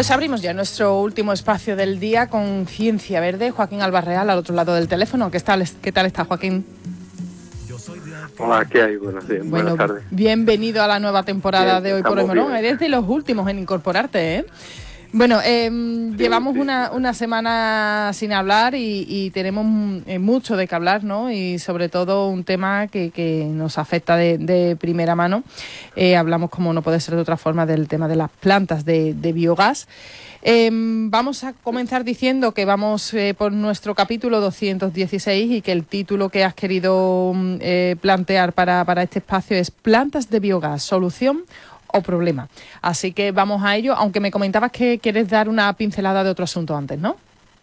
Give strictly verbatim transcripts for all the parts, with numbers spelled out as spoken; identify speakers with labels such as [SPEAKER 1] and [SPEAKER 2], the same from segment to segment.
[SPEAKER 1] Pues abrimos ya nuestro último espacio del día con Ciencia Verde. Joaquín Albarreal al otro lado del teléfono. ¿Qué tal, qué tal está, Joaquín?
[SPEAKER 2] Hola, ¿qué hay? Buenos días,
[SPEAKER 1] bueno,
[SPEAKER 2] buenas tardes.
[SPEAKER 1] Bienvenido a la nueva temporada
[SPEAKER 2] Bien,
[SPEAKER 1] de Hoy por Hoy Morón.
[SPEAKER 2] bien.
[SPEAKER 1] Eres de los últimos en incorporarte, ¿eh? Bueno, eh, sí, llevamos sí, una, sí. una semana sin hablar y, y tenemos mucho de qué hablar, ¿no? Y sobre todo un tema que, que nos afecta de, de primera mano. Eh, hablamos, como no puede ser de otra forma, del tema de las plantas de, de biogás. Eh, vamos a comenzar diciendo que vamos eh, por nuestro capítulo doscientos dieciséis y que el título que has querido eh, plantear para, para este espacio es Plantas de biogás, solución o problema. Así que vamos a ello, aunque me comentabas que quieres dar una pincelada de otro asunto antes, ¿no?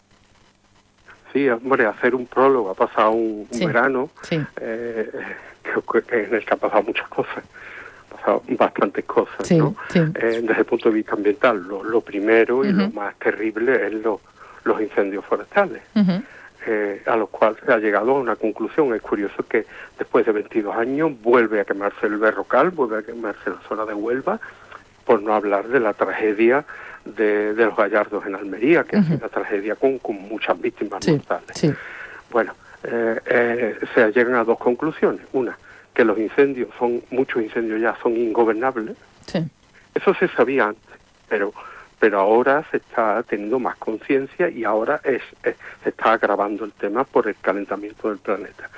[SPEAKER 2] Sí, hombre, hacer un prólogo, ha pasado un, un
[SPEAKER 1] sí,
[SPEAKER 2] verano
[SPEAKER 1] sí.
[SPEAKER 2] Eh, que, que en el que han pasado muchas cosas, han pasado bastantes cosas,
[SPEAKER 1] sí,
[SPEAKER 2] ¿no?
[SPEAKER 1] Sí.
[SPEAKER 2] Eh, desde el punto de vista ambiental, lo, lo primero y
[SPEAKER 1] uh-huh.
[SPEAKER 2] lo más terrible es lo, los incendios forestales.
[SPEAKER 1] Uh-huh.
[SPEAKER 2] Eh, a los cuales se ha llegado a una conclusión. Es curioso que después de veintidós años vuelve a quemarse el Berrocal, vuelve a quemarse la zona de Huelva, por no hablar de la tragedia de, de los Gallardos en Almería, que uh-huh. es una tragedia con, con muchas víctimas
[SPEAKER 1] sí,
[SPEAKER 2] mortales.
[SPEAKER 1] Sí.
[SPEAKER 2] Bueno, eh, eh, se llegan a dos conclusiones. Una, que los incendios son, muchos incendios ya son ingobernables.
[SPEAKER 1] Sí.
[SPEAKER 2] Eso se sabía antes, pero pero ahora se está teniendo más conciencia y ahora es, es se está agravando el tema por el calentamiento del planeta.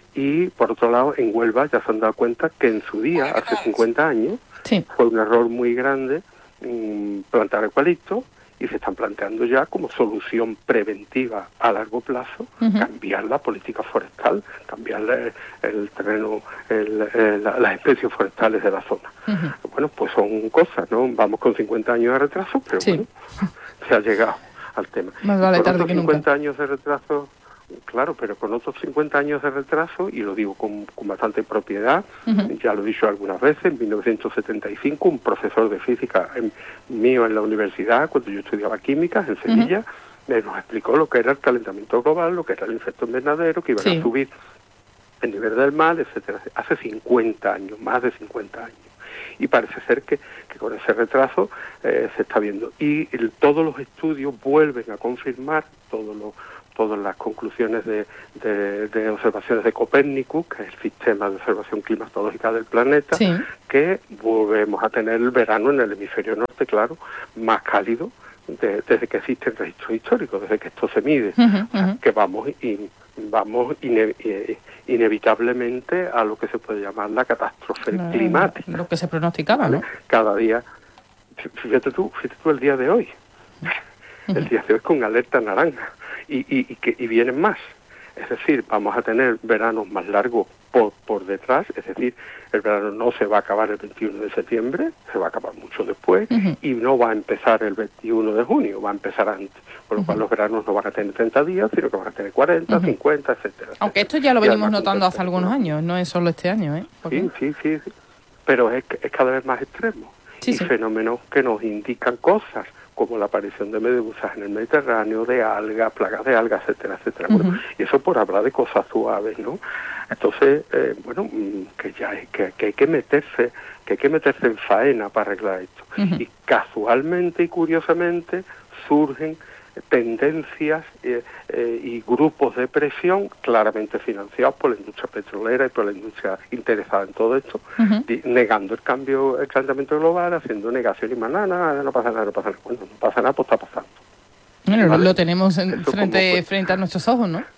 [SPEAKER 2] Y por otro lado, en Huelva ya se han dado cuenta que en su día, hace cincuenta años,
[SPEAKER 1] sí.
[SPEAKER 2] fue un error muy grande mmm, plantar eucalipto, y se están planteando ya como solución preventiva a largo plazo uh-huh. cambiar la política forestal, cambiar el, el terreno, el, el, las especies forestales de la zona. Uh-huh. Bueno, pues son cosas, ¿no? Vamos con cincuenta años de retraso, pero sí. bueno, se ha llegado al tema.
[SPEAKER 1] Más vale tarde
[SPEAKER 2] con
[SPEAKER 1] que
[SPEAKER 2] cincuenta
[SPEAKER 1] nunca.
[SPEAKER 2] años de retraso, claro, pero con otros cincuenta años de retraso, y lo digo con, con bastante propiedad, uh-huh. ya lo he dicho algunas veces, en mil novecientos setenta y cinco un profesor de física en, mío en la universidad, cuando yo estudiaba química en Sevilla, uh-huh. me nos explicó lo que era el calentamiento global, lo que era el efecto invernadero, que iban sí. a subir el nivel del mar, etcétera. Hace cincuenta años, más de cincuenta años. Y parece ser que, que con ese retraso eh, se está viendo. Y el, todos los estudios vuelven a confirmar todos los todas las conclusiones de, de, de observaciones de Copérnicus, que es el sistema de observación climatológica del planeta, sí. que volvemos a tener el verano en el hemisferio norte, claro, más cálido de, desde que existen registros históricos, desde que esto se mide, uh-huh, uh-huh. que vamos y vamos ine, inevitablemente a lo que se puede llamar la catástrofe no, climática.
[SPEAKER 1] Lo que se pronosticaba, ¿vale?
[SPEAKER 2] ¿no? Cada día, fíjate tú, fíjate tú el día de hoy, uh-huh. el día de hoy con alerta naranja. Y, y, y, que, y vienen más. Es decir, vamos a tener veranos más largos por, por detrás, es decir, el verano no se va a acabar el veintiuno de septiembre, se va a acabar mucho después, uh-huh. y no va a empezar el veintiuno de junio, va a empezar antes. Por lo uh-huh. cual los veranos no van a tener treinta días, sino que van a tener cuarenta, uh-huh. cincuenta, etcétera.
[SPEAKER 1] Aunque esto ya lo venimos notando hace algunos años, no es solo este año, ¿eh?
[SPEAKER 2] Sí, sí, sí, sí, pero es, es cada vez más extremo.
[SPEAKER 1] Sí,
[SPEAKER 2] y
[SPEAKER 1] sí.
[SPEAKER 2] fenómenos que nos indican cosas, como la aparición de medusas en el Mediterráneo, de algas, plagas de algas, etcétera, etcétera. Uh-huh. Bueno, y eso por hablar de cosas suaves, ¿no? Entonces, eh, bueno, que ya hay que, que hay que meterse, que hay que meterse en faena para arreglar esto. Uh-huh. Y casualmente y curiosamente surgen tendencias eh, eh, y grupos de presión claramente financiados por la industria petrolera y por la industria interesada en todo esto, uh-huh. di, negando el cambio, el calentamiento global, haciendo negación y más nada, nada, no pasa nada, no pasa nada. Bueno, no pasa nada, pues está pasando.
[SPEAKER 1] Bueno, ¿vale? Lo tenemos en frente, frente a nuestros ojos, ¿no?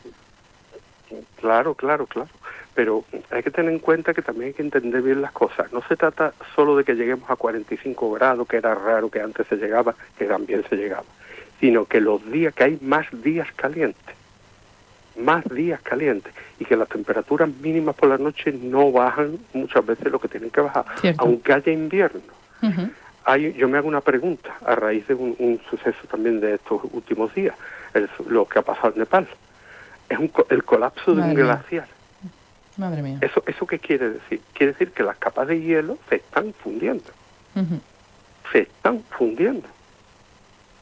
[SPEAKER 2] Claro, claro, claro. Pero hay que tener en cuenta que también hay que entender bien las cosas. No se trata solo de que lleguemos a cuarenta y cinco grados, que era raro que antes se llegaba, que también se llegaba, sino que los días, que hay más días calientes, más días calientes, y que las temperaturas mínimas por la noche no bajan muchas veces lo que tienen que bajar, Cierto. aunque haya invierno. Uh-huh. Hay, yo me hago una pregunta a raíz de un, un suceso también de estos últimos días, el, lo que ha pasado en Nepal. Es un, el colapso
[SPEAKER 1] Madre
[SPEAKER 2] de un
[SPEAKER 1] mía.
[SPEAKER 2] glaciar.
[SPEAKER 1] Madre mía.
[SPEAKER 2] ¿Eso, ¿Eso qué quiere decir? Quiere decir que las capas de hielo se están fundiendo. Uh-huh. Se están fundiendo.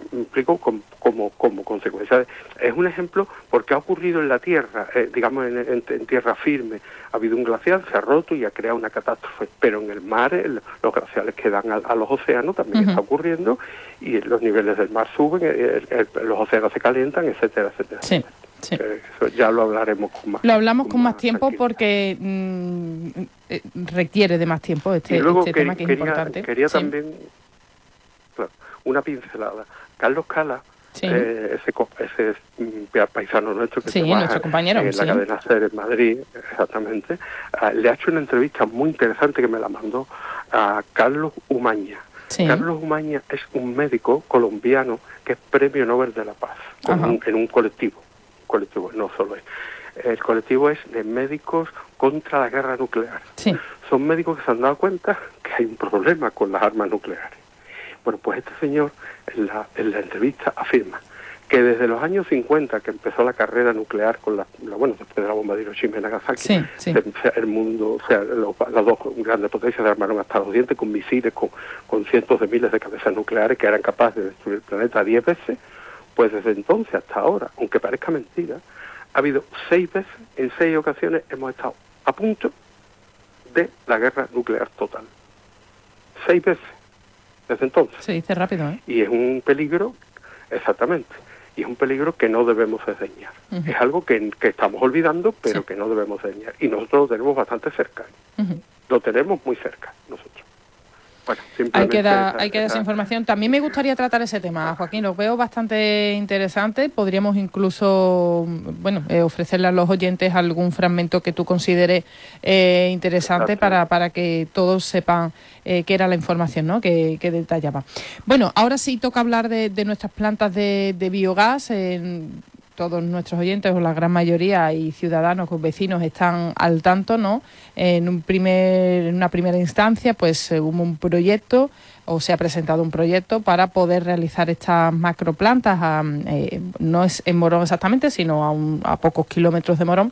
[SPEAKER 2] me explico, como, como, como consecuencia. De, es un ejemplo porque ha ocurrido en la Tierra, eh, digamos en, en, en tierra firme, ha habido un glaciar, se ha roto y ha creado una catástrofe, pero en el mar, el, los glaciares que dan a, a los océanos también uh-huh. está ocurriendo, y los niveles del mar suben, el, el, los océanos se calientan, etcétera, etcétera.
[SPEAKER 1] Sí. Sí.
[SPEAKER 2] Eh, eso ya lo hablaremos con más
[SPEAKER 1] Lo hablamos con, con más,
[SPEAKER 2] más
[SPEAKER 1] tiempo porque mmm, eh, requiere de más tiempo este,
[SPEAKER 2] y luego
[SPEAKER 1] este
[SPEAKER 2] que,
[SPEAKER 1] tema que es
[SPEAKER 2] quería,
[SPEAKER 1] importante.
[SPEAKER 2] Quería
[SPEAKER 1] sí.
[SPEAKER 2] también, claro, una pincelada. Carlos Cala,
[SPEAKER 1] sí.
[SPEAKER 2] eh, ese, ese es paisano nuestro que
[SPEAKER 1] sí,
[SPEAKER 2] trabaja
[SPEAKER 1] nuestro compañero,
[SPEAKER 2] en la
[SPEAKER 1] sí.
[SPEAKER 2] cadena SER en Madrid, exactamente, uh, le ha hecho una entrevista muy interesante que me la mandó a Carlos Umaña. Sí. Carlos Umaña es un médico colombiano que es Premio Nobel de la Paz con un, en un colectivo. colectivo, no solo es. El colectivo es de médicos contra la guerra nuclear.
[SPEAKER 1] Sí.
[SPEAKER 2] Son médicos que se han dado cuenta que hay un problema con las armas nucleares. Bueno, pues este señor en la, en la entrevista afirma que desde los años cincuenta, que empezó la carrera nuclear con la, la bueno, después de la bomba de Hiroshima y Nagasaki,
[SPEAKER 1] sí, sí.
[SPEAKER 2] Se, el mundo, o sea, los, las dos grandes potencias se armaron hasta los dientes con misiles, con, con cientos de miles de cabezas nucleares que eran capaces de destruir el planeta diez veces. Pues desde entonces hasta ahora, aunque parezca mentira, ha habido seis veces, en seis ocasiones hemos estado a punto de la guerra nuclear total. Seis veces, desde entonces.
[SPEAKER 1] Se dice rápido, ¿eh?
[SPEAKER 2] Y es un peligro, exactamente, y es un peligro que no debemos desdeñar. Uh-huh. Es algo que, que estamos olvidando, pero sí. que no debemos desdeñar. Y nosotros lo tenemos bastante cerca. Uh-huh. Lo tenemos muy cerca, nosotros. Bueno,
[SPEAKER 1] hay que dar hay que dar esa información. También me gustaría tratar ese tema, Joaquín, lo veo bastante interesante. Podríamos incluso, bueno, eh, ofrecerle a los oyentes algún fragmento que tú consideres eh, interesante para, para que todos sepan eh, qué era la información, ¿no?, que, que detallaba. Bueno, ahora sí toca hablar de, de nuestras plantas de, de biogás. Eh, todos nuestros oyentes, o la gran mayoría, y ciudadanos, vecinos, están al tanto, ¿no? En un primer, en una primera instancia, pues hubo un proyecto, o se ha presentado un proyecto para poder realizar estas macroplantas, a, eh, no es en Morón exactamente, sino a, un, a pocos kilómetros de Morón.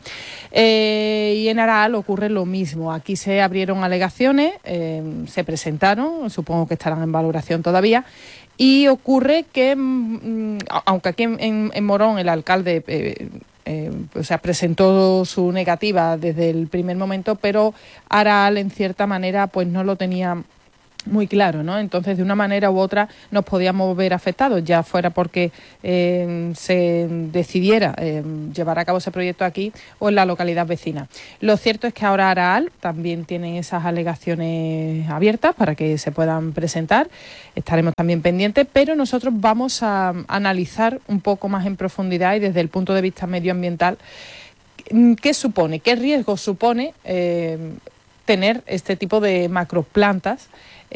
[SPEAKER 1] Eh, y en Aral ocurre lo mismo. Aquí se abrieron alegaciones, eh, se presentaron, supongo que estarán en valoración todavía. Y ocurre que, mmm, aunque aquí en, en, en Morón el alcalde eh, eh, o sea, presentó su negativa desde el primer momento, pero Aral, en cierta manera, pues no lo tenía muy claro, ¿no? Entonces, de una manera u otra nos podíamos ver afectados, ya fuera porque eh, se decidiera eh, llevar a cabo ese proyecto aquí o en la localidad vecina. Lo cierto es que ahora Aral también tiene esas alegaciones abiertas para que se puedan presentar. Estaremos también pendientes, pero nosotros vamos a analizar un poco más en profundidad y desde el punto de vista medioambiental qué supone, qué riesgo supone eh, tener este tipo de macroplantas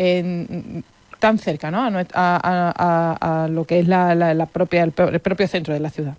[SPEAKER 1] En, tan cerca, ¿no?, a, a, a, a lo que es la, la, la propia, el, el propio centro de la ciudad.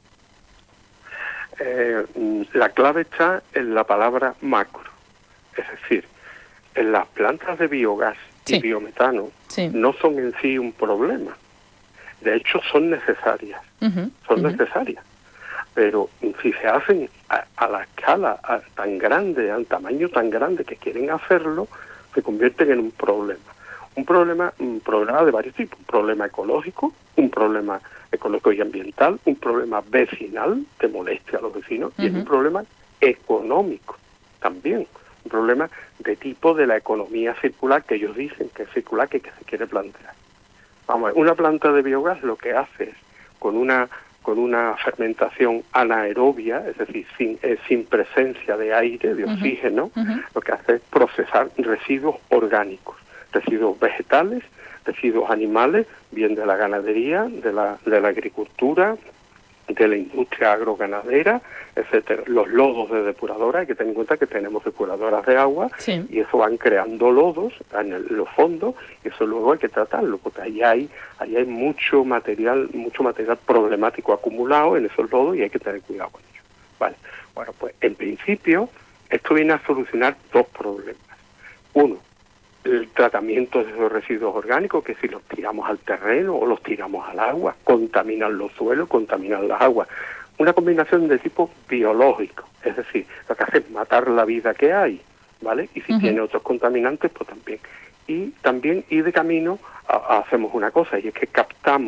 [SPEAKER 2] Eh, la clave está en la palabra macro, es decir, en las plantas de biogás sí. y biometano sí. no son en sí un problema, de hecho son necesarias, uh-huh. son uh-huh. necesarias, pero si se hacen a, a la escala a, tan grande, al tamaño tan grande que quieren hacerlo, se convierten en un problema. Un problema, un problema de varios tipos, un problema ecológico, un problema ecológico y ambiental, un problema vecinal de molestia a los vecinos uh-huh. y es un problema económico también, un problema de tipo de la economía circular que ellos dicen que es circular, que, que se quiere plantear. Vamos a ver, una planta de biogás lo que hace es con una con una fermentación anaerobia, es decir, sin, eh, sin presencia de aire, de oxígeno, uh-huh. Uh-huh. lo que hace es procesar residuos orgánicos, residuos vegetales, residuos animales, bien de la ganadería, de la, de la agricultura, de la industria agroganadera, etcétera. Los lodos de depuradora, hay que tener en cuenta que tenemos depuradoras de agua sí. y eso van creando lodos en el, los fondos, y eso luego hay que tratarlo, porque ahí hay, ahí hay mucho material, mucho material problemático acumulado en esos lodos y hay que tener cuidado con ello. Vale. Bueno, pues en principio esto viene a solucionar dos problemas. Uno, el tratamiento de esos residuos orgánicos, que si los tiramos al terreno o los tiramos al agua, contaminan los suelos, contaminan las aguas. Una combinación de tipo biológico, es decir, lo que hace es matar la vida que hay, ¿vale? Y si uh-huh. tiene otros contaminantes, pues también. Y también, y de camino, a, a hacemos una cosa, y es que captamos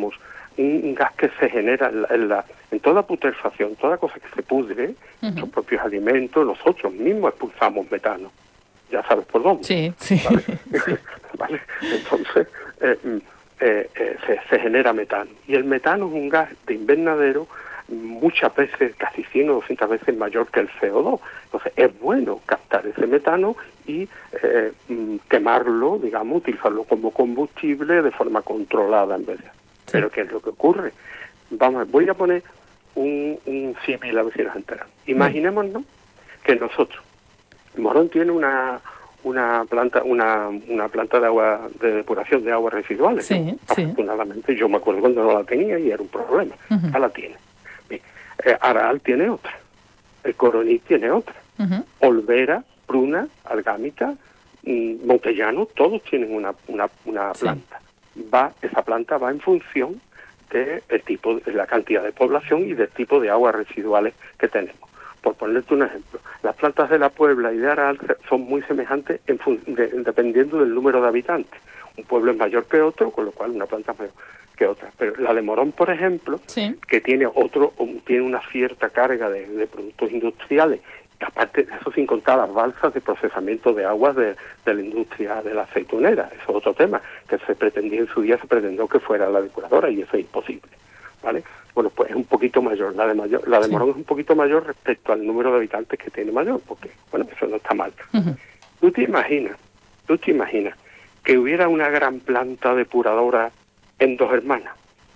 [SPEAKER 2] un, un gas que se genera en, la, en, la, en toda putrefacción, toda cosa que se pudre, uh-huh. nuestros propios alimentos, nosotros mismos expulsamos metano. Ya sabes por dónde.
[SPEAKER 1] Sí, sí.
[SPEAKER 2] ¿Vale?
[SPEAKER 1] sí.
[SPEAKER 2] ¿Vale? Entonces, eh, eh, eh, se, se genera metano. Y el metano es un gas de invernadero muchas veces, casi cien o doscientas veces mayor que el C O dos. Entonces, es bueno captar ese metano y eh, quemarlo, digamos, utilizarlo como combustible de forma controlada en vez de... Sí. Pero ¿qué es lo que ocurre? Vamos, voy a poner un, un símil a ver si nos enteramos. Imaginémonos que nosotros, Morón tiene una una planta una una planta de agua de depuración de aguas residuales.
[SPEAKER 1] Sí,
[SPEAKER 2] ¿no?
[SPEAKER 1] sí.
[SPEAKER 2] Afortunadamente, yo me acuerdo cuando no la tenía y era un problema. Uh-huh. Ya la tiene. Eh, Aral tiene otra, el Coroní tiene otra, uh-huh. Olvera, Pruna, Algámita, mm, Montellano, todos tienen una una, una sí. planta. Va esa planta va en función de el tipo, de la cantidad de población y del tipo de aguas residuales que tenemos. Por ponerte un ejemplo, las plantas de La Puebla y de Aral son muy semejantes en fun- de, dependiendo del número de habitantes. Un pueblo es mayor que otro, con lo cual una planta es mayor que otra. Pero la de Morón, por ejemplo, sí. que tiene otro, tiene una cierta carga de, de productos industriales, y aparte de eso sin contar las balsas de procesamiento de aguas de, de la industria de la aceitunera. Eso es otro tema, que se pretendía en su día, se pretendió que fuera la depuradora y eso es imposible, ¿vale? Bueno, pues es un poquito mayor, la de mayor, la de sí. Morón es un poquito mayor respecto al número de habitantes que tiene Mayor, porque, bueno, eso no está mal. Uh-huh. Tú te imaginas, tú te imaginas que hubiera una gran planta depuradora en Dos Hermanas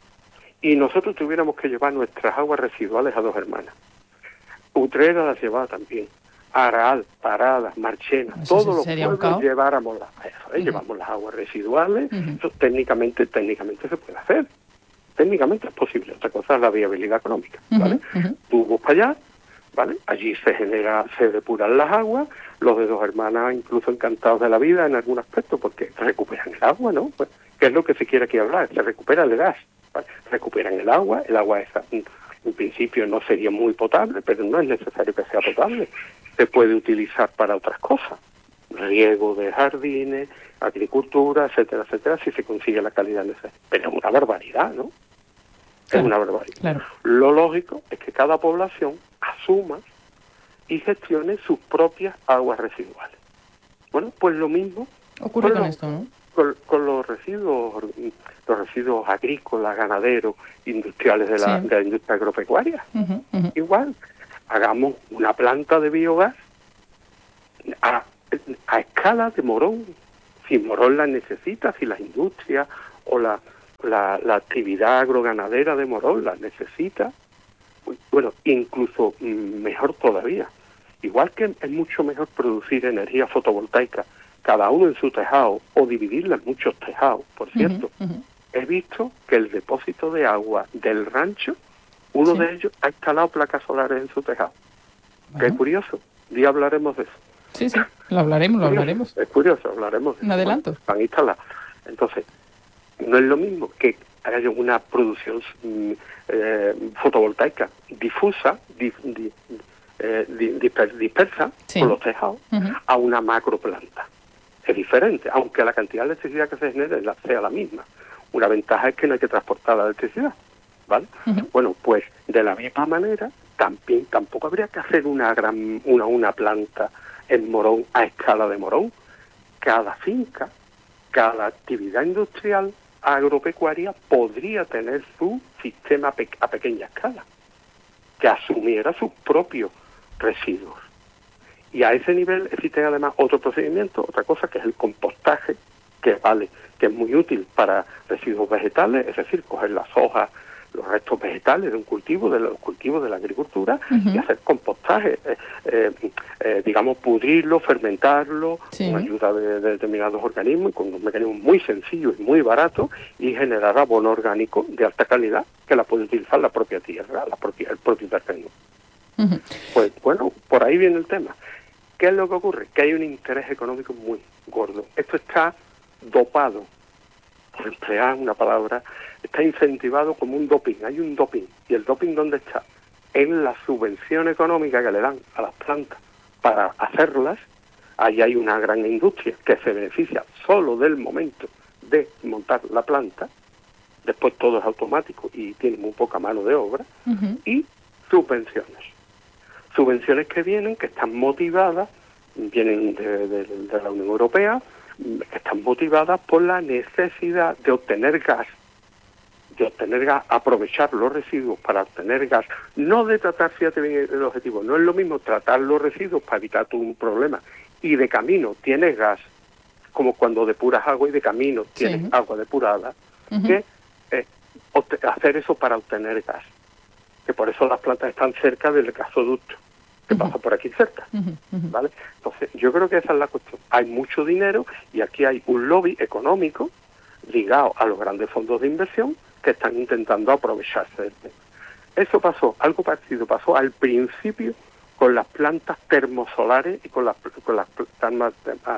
[SPEAKER 2] y nosotros tuviéramos que llevar nuestras aguas residuales a Dos Hermanas. Utrera las llevaba también, Aral, Paradas, Marchena, eso todos los pueblos lleváramos las, eso, ¿eh? uh-huh. llevamos las aguas residuales, uh-huh. eso técnicamente, técnicamente se puede hacer. Técnicamente es posible, otra cosa es la viabilidad económica, ¿vale? Uh-huh, uh-huh. Tú vas para allá, ¿vale? Allí se genera, se depuran las aguas, los de Dos Hermanas incluso encantados de la vida en algún aspecto, porque recuperan el agua, ¿no? Pues, ¿qué es lo que se quiere aquí hablar? Se recupera el gas, ¿vale? Recuperan el agua, el agua esa, en principio no sería muy potable, pero no es necesario que sea potable, se puede utilizar para otras cosas, riego de jardines, agricultura, etcétera, etcétera, si se consigue la calidad necesaria. Pero es una barbaridad, ¿no? Claro, es una barbaridad. Claro. Lo lógico es que cada población asuma y gestione sus propias aguas residuales. Bueno, pues lo mismo
[SPEAKER 1] ocurre con,
[SPEAKER 2] con
[SPEAKER 1] los, esto, ¿no?
[SPEAKER 2] Con, con los residuos, los residuos agrícolas, ganaderos, industriales de la, sí. de la industria agropecuaria. Uh-huh, uh-huh. Igual, hagamos una planta de biogás a, a escala de Morón. Si Morón la necesita, si las industrias o la, la, la actividad agroganadera de Morón la necesita, bueno, incluso mejor todavía. Igual que es mucho mejor producir energía fotovoltaica, cada uno en su tejado, o dividirla en muchos tejados, por cierto. Uh-huh, uh-huh. He visto que el depósito de agua del rancho, uno sí. de ellos ha instalado placas solares en su tejado. Uh-huh. Qué curioso, ya hablaremos de eso.
[SPEAKER 1] Sí, sí, lo hablaremos, lo hablaremos.
[SPEAKER 2] Es curioso, hablaremos.
[SPEAKER 1] Un adelanto.
[SPEAKER 2] Bueno, van a instalar. Entonces, no es lo mismo que haya una producción eh, fotovoltaica difusa, dif, di, eh, disper, dispersa sí. por los tejados, uh-huh. a una macroplanta. Es diferente, aunque la cantidad de electricidad que se genere sea la misma. Una ventaja es que no hay que transportar la electricidad, ¿vale? Uh-huh. Bueno, pues de la misma manera, también tampoco habría que hacer una gran una una planta en Morón a escala de Morón. Cada finca, cada actividad industrial agropecuaria podría tener su sistema pe- a pequeña escala, que asumiera sus propios residuos. Y a ese nivel existe además otro procedimiento, otra cosa que es el compostaje, que vale, que es muy útil para residuos vegetales, es decir, coger las hojas, los restos vegetales de un cultivo, de los cultivos de la agricultura, uh-huh. y hacer compostaje, eh, eh, eh, digamos, pudrirlo, fermentarlo, sí. con ayuda de, de determinados organismos, y con un mecanismo muy sencillo y muy barato, y generar abono orgánico de alta calidad, que la puede utilizar la propia tierra, la propia, el propio terreno. Uh-huh. Pues bueno, por ahí viene el tema. ¿Qué es lo que ocurre? Que hay un interés económico muy gordo. Esto está dopado, por emplear una palabra, está incentivado como un doping. Hay un doping. ¿Y el doping dónde está? En la subvención económica que le dan a las plantas para hacerlas. Ahí hay una gran industria que se beneficia solo del momento de montar la planta después todo es automático y tiene muy poca mano de obra,
[SPEAKER 1] uh-huh.
[SPEAKER 2] y subvenciones. Subvenciones que vienen, que están motivadas, vienen de, de, de la Unión Europea, que están motivadas por la necesidad de obtener gas, de obtener gas, aprovechar los residuos para obtener gas, no de tratar, fíjate bien el objetivo, no es lo mismo tratar los residuos para evitar tú un problema, y de camino tienes gas, como cuando depuras agua y de camino tienes sí. agua depurada, uh-huh. que eh, hacer eso para obtener gas, que por eso las plantas están cerca del gasoducto, que uh-huh. pasa por aquí cerca, uh-huh. Uh-huh. ¿vale? Entonces, yo creo que esa es la cuestión. Hay mucho dinero y aquí hay un lobby económico ligado a los grandes fondos de inversión que están intentando aprovecharse del tema. Eso pasó, algo parecido pasó al principio con las plantas termosolares y con las con las termas,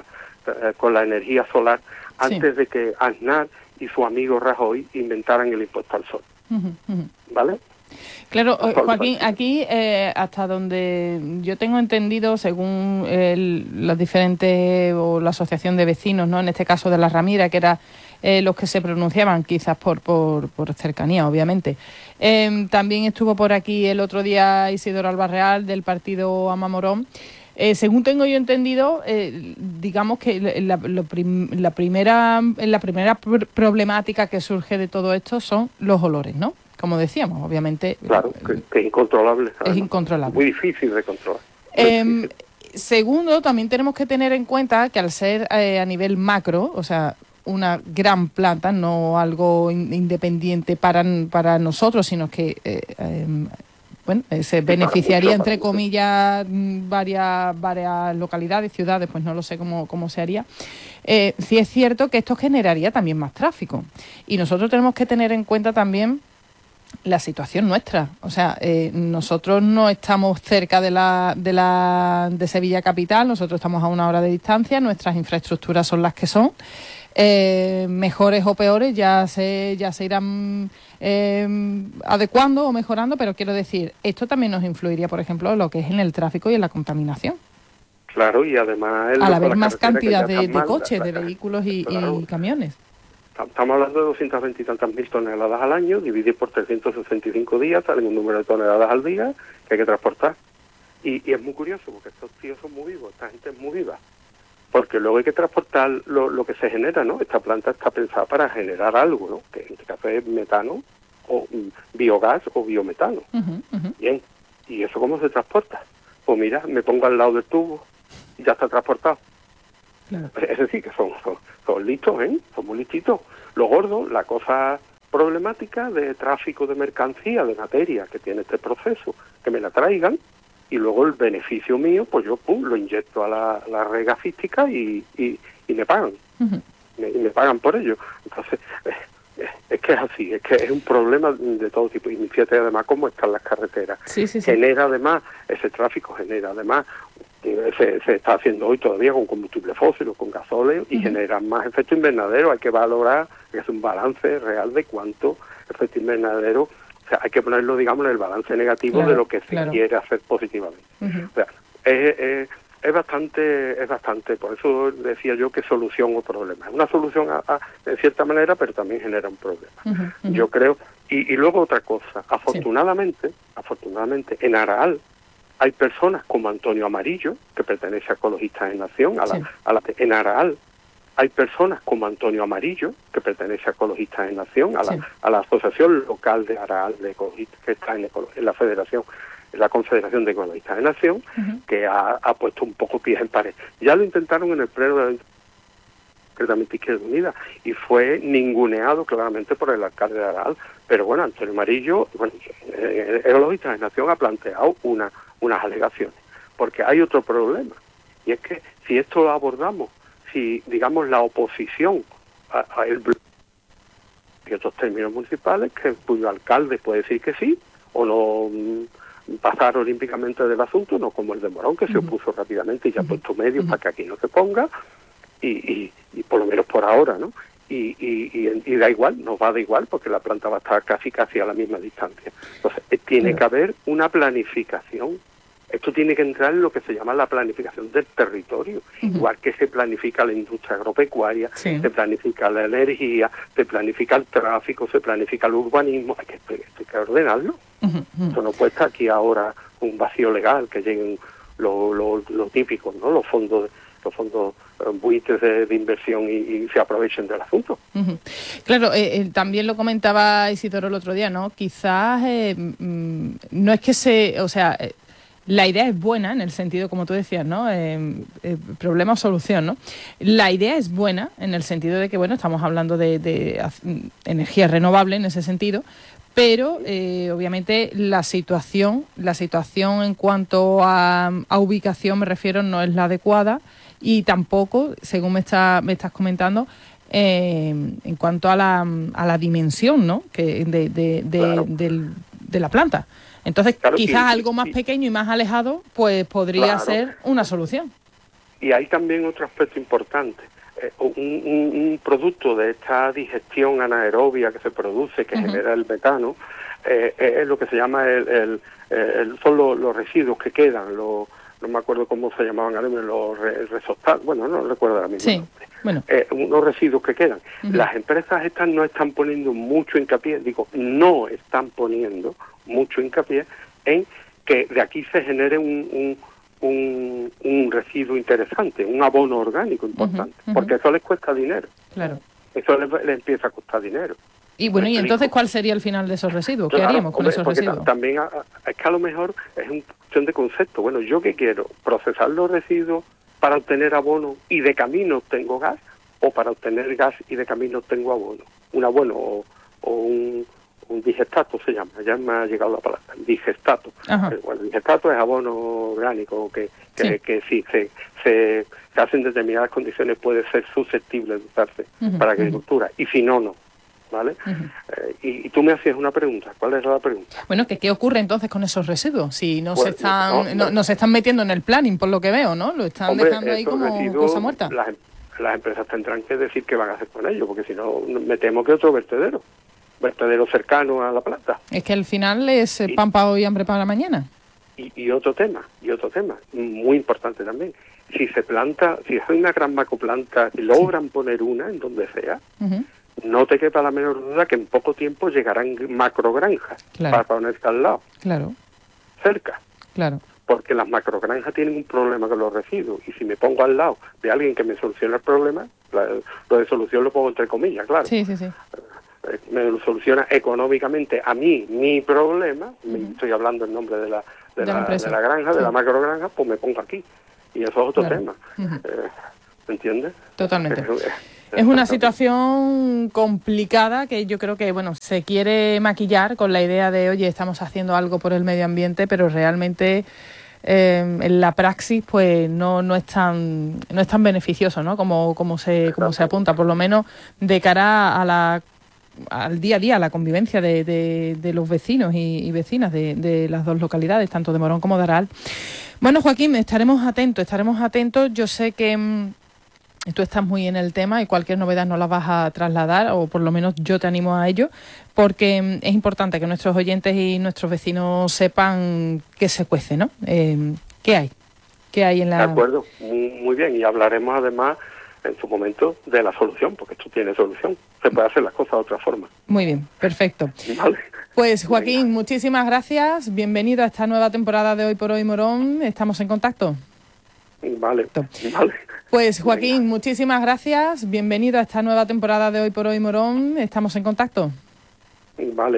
[SPEAKER 2] con la energía solar, antes sí. de que Aznar y su amigo Rajoy inventaran el impuesto al sol.
[SPEAKER 1] Uh-huh, uh-huh.
[SPEAKER 2] ¿Vale?
[SPEAKER 1] Claro, Joaquín, aquí eh, hasta donde yo tengo entendido, según el, los diferentes, o la asociación de vecinos, ¿no? En este caso de la Ramira, que era eh, los que se pronunciaban, quizás por, por, por cercanía, obviamente. Eh, también estuvo por aquí el otro día Isidoro Albarreal, del partido Amamorón. Eh, según tengo yo entendido, eh, digamos que la, la, prim, la primera, la primera pr- problemática que surge de todo esto son los olores, ¿no? Como decíamos, obviamente...
[SPEAKER 2] Claro, que, que es incontrolable.
[SPEAKER 1] Es incontrolable.
[SPEAKER 2] Muy difícil de controlar.
[SPEAKER 1] Eh, difícil. Segundo, también tenemos que tener en cuenta que al ser eh, a nivel macro, o sea, una gran planta, no algo in, independiente para, para nosotros, sino que... Eh, eh, bueno, eh, se beneficiaría, mucho, entre comillas, varias varias localidades, ciudades, pues no lo sé cómo, cómo se haría. Eh, sí es cierto que esto generaría también más tráfico. Y nosotros tenemos que tener en cuenta también la situación nuestra. O sea, eh, nosotros no estamos cerca de la, de la de Sevilla capital, nosotros estamos a una hora de distancia, nuestras infraestructuras son las que son. Eh, mejores o peores ya se ya se irán eh, adecuando o mejorando, pero quiero decir, esto también nos influiría, por ejemplo, en lo que es en el tráfico y en la contaminación.
[SPEAKER 2] Claro, y además... El,
[SPEAKER 1] Al haber más cantidad de, de
[SPEAKER 2] mal,
[SPEAKER 1] coches,
[SPEAKER 2] la,
[SPEAKER 1] de
[SPEAKER 2] la,
[SPEAKER 1] vehículos y,
[SPEAKER 2] claro.
[SPEAKER 1] y camiones.
[SPEAKER 2] Estamos hablando de doscientas veinte y tantas mil toneladas al año, dividir por trescientos sesenta y cinco días, salen un número de toneladas al día que hay que transportar. Y, y es muy curioso, porque estos tíos son muy vivos, esta gente es muy viva. Porque luego hay que transportar lo, lo que se genera, ¿no? Esta planta está pensada para generar algo, ¿no? Que en este caso es metano, o um, biogás o biometano.
[SPEAKER 1] Uh-huh, uh-huh.
[SPEAKER 2] Bien, ¿y eso cómo se transporta? Pues mira, me pongo al lado del tubo y ya está transportado.
[SPEAKER 1] Claro.
[SPEAKER 2] Es decir, que son, son, son listos, ¿eh? Son muy listitos. Lo gordo, la cosa problemática de tráfico de mercancía, de materia que tiene este proceso, que me la traigan, y luego el beneficio mío, pues yo pum, lo inyecto a la, la red gasística y, y, y me pagan.
[SPEAKER 1] Uh-huh.
[SPEAKER 2] Me, y me pagan por ello. Entonces, eh, es que es así, es que es un problema de todo tipo. Y fíjate además cómo están las carreteras.
[SPEAKER 1] Sí, sí, sí.
[SPEAKER 2] Genera además, ese tráfico genera además, se, se está haciendo hoy todavía con combustible fósil o con gasóleo y uh-huh. genera más efecto invernadero. Hay que valorar, hay que hacer un balance real de cuánto efecto invernadero. O sea, hay que ponerlo, digamos, en el balance negativo claro, de lo que se claro. quiere hacer positivamente. Uh-huh. O sea, es, es, es bastante, es bastante, por eso decía yo que solución o problema. Es una solución a, a, de cierta manera, pero también genera un problema. Uh-huh, uh-huh. Yo creo, y, y luego otra cosa, afortunadamente, sí. afortunadamente, en Araal hay personas como Antonio Amarillo, que pertenece a Ecologistas en Acción, a la, sí. a la, en Araal hay personas como Antonio Amarillo, que pertenece a Ecologistas en Acción, a la, sí. a la Asociación Local de Araal de Ecologistas, que está en, Ecolo- en la Federación, en la Confederación de Ecologistas en Acción, uh-huh. que ha, ha puesto un poco pies en pared. Ya lo intentaron en el pleno de la concretamente Izquierda Unida, y fue ninguneado claramente por el alcalde de Araal. Pero bueno, Antonio Amarillo, bueno, Ecologistas en Acción ha planteado una, unas alegaciones, porque hay otro problema, y es que si esto lo abordamos, si, digamos, la oposición a, a el y otros términos municipales, que cuyo alcalde puede decir que sí, o no mm, pasar olímpicamente del asunto, no como el de Morón, que uh-huh. se opuso rápidamente y ya ha puesto medios uh-huh. para que aquí no se ponga, y, y, y por lo menos por ahora, ¿no? Y, y, y, y da igual, nos va a dar igual, porque la planta va a estar casi casi a la misma distancia. Entonces, eh, tiene claro. que haber una planificación Esto tiene que entrar en lo que se llama la planificación del territorio, uh-huh. igual que se planifica la industria agropecuaria, sí. se planifica la energía, se planifica el tráfico, se planifica el urbanismo, hay que, hay que ordenarlo. Uh-huh. Eso no puede estar aquí ahora un vacío legal, que lleguen lo, lo, lo típico, ¿no? Los fondos los fondos eh, buitres de, de inversión y, y se aprovechen del asunto.
[SPEAKER 1] Uh-huh. Claro, eh, eh, también lo comentaba Isidoro el otro día, ¿no? Quizás eh, mm, no es que se, o sea, eh, la idea es buena en el sentido, como tú decías, ¿no? Eh, eh, problema o solución, ¿no? La idea es buena en el sentido de que, bueno, estamos hablando de, de, de energía renovable en ese sentido, pero eh, obviamente la situación, la situación en cuanto a, a ubicación, me refiero, no es la adecuada. Y tampoco, según me, está, me estás comentando, eh, en cuanto a la, a la dimensión, ¿no? que de, de, de, claro. de, de la planta. Entonces, claro, quizás y, algo más y, pequeño y más alejado, pues podría claro. ser una solución.
[SPEAKER 2] Y hay también otro aspecto importante. Eh, un, un, un producto de esta digestión anaerobia que se produce, que uh-huh. genera el metano, eh, es lo que se llama el, el, el son los, los residuos que quedan, los no me acuerdo cómo se llamaban ahora mismo, los re, resortados, bueno, no recuerdo ahora mismo.
[SPEAKER 1] Sí, bueno.
[SPEAKER 2] Eh, unos residuos que quedan. Uh-huh. Las empresas estas no están poniendo mucho hincapié, digo, no están poniendo mucho hincapié en que de aquí se genere un, un, un, un residuo interesante, un abono orgánico importante, uh-huh, uh-huh. porque eso les cuesta dinero.
[SPEAKER 1] Claro.
[SPEAKER 2] Eso les, les empieza a costar dinero.
[SPEAKER 1] Y bueno, ¿y entonces cuál sería el final de esos residuos? ¿Qué
[SPEAKER 2] claro,
[SPEAKER 1] haríamos con
[SPEAKER 2] hombre,
[SPEAKER 1] esos
[SPEAKER 2] porque
[SPEAKER 1] residuos?
[SPEAKER 2] También a, es que a lo mejor es una cuestión de concepto. Bueno, ¿yo qué quiero? ¿Procesar los residuos para obtener abono y de camino obtengo gas? ¿O para obtener gas y de camino obtengo abono? Un abono o, o un, un digestato se llama, ya me ha llegado la palabra, digestato. Eh, bueno, digestato es abono orgánico que, que, sí. que, que sí, se, se, se hace en determinadas condiciones, puede ser susceptible de usarse uh-huh, para agricultura, uh-huh. y si no, no. ¿Vale? Uh-huh. eh, y, y tú me hacías una pregunta. ¿Cuál es la pregunta?
[SPEAKER 1] Bueno, que ¿qué ocurre entonces con esos residuos? Si no, pues, se están, no, no, no se están metiendo en el planning, por lo que veo, ¿no? Lo están hombre, dejando ahí como cosa muerta.
[SPEAKER 2] Las, las empresas tendrán que decir qué van a hacer con ellos, porque si no, me temo que otro vertedero, vertedero cercano a la planta.
[SPEAKER 1] Es que al final es y, pan para hoy, hambre para mañana.
[SPEAKER 2] Y, y otro tema, y otro tema, muy importante también. Si se planta, si es una gran macoplanta y logran sí. poner una en donde sea, uh-huh. no te quepa la menor duda que en poco tiempo llegarán macrogranjas claro. para ponerse al lado.
[SPEAKER 1] Claro.
[SPEAKER 2] Cerca.
[SPEAKER 1] Claro.
[SPEAKER 2] Porque las macrogranjas tienen un problema con los residuos. Y si me pongo al lado de alguien que me soluciona el problema, la, lo de solución lo pongo entre comillas, claro.
[SPEAKER 1] Sí, sí, sí.
[SPEAKER 2] Me lo soluciona económicamente a mí mi problema, uh-huh. estoy hablando en nombre de la, de, de, la, la, de la granja, sí. de la macrogranja, pues me pongo aquí. Y eso es otro claro. tema. Uh-huh. eh, ¿Me entiendes?
[SPEAKER 1] Totalmente. Es, Es una situación complicada que yo creo que, bueno, se quiere maquillar con la idea de, oye, estamos haciendo algo por el medio ambiente, pero realmente eh, en la praxis, pues no no es tan no es tan beneficioso, ¿no? Como como se como se apunta, por lo menos de cara a la al día a día, a la convivencia de, de, de los vecinos y, y vecinas de, de las dos localidades, tanto de Morón como de Aral. Bueno, Joaquín, estaremos atentos, estaremos atentos. Yo sé que mmm, tú estás muy en el tema y cualquier novedad nos la vas a trasladar, o por lo menos yo te animo a ello, porque es importante que nuestros oyentes y nuestros vecinos sepan qué se cuece, ¿no? Eh, ¿Qué hay? ¿Qué hay en la...?
[SPEAKER 2] De acuerdo, muy, muy bien, y hablaremos además en su momento de la solución, porque esto tiene solución. Se puede hacer las cosas de otra forma.
[SPEAKER 1] Muy bien, perfecto.
[SPEAKER 2] Vale.
[SPEAKER 1] Pues Joaquín, Venga. muchísimas gracias. Bienvenido a esta nueva temporada de Hoy por Hoy Morón. Estamos en contacto.
[SPEAKER 2] Vale, vale.
[SPEAKER 1] Pues Joaquín, Venga. muchísimas gracias. Bienvenido a esta nueva temporada de Hoy por Hoy Morón. Estamos en contacto.
[SPEAKER 2] Vale.